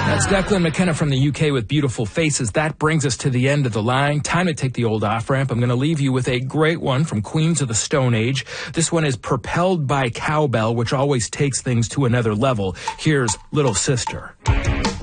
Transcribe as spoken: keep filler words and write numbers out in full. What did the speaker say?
That's Declan McKenna from the U K with Beautiful Faces. That brings us to the end of the line. Time to take the old off-ramp. I'm going to leave you with a great one from Queens of the Stone Age. This one is Propelled by Cowbell, which always takes things to another level. Here's Little Sister.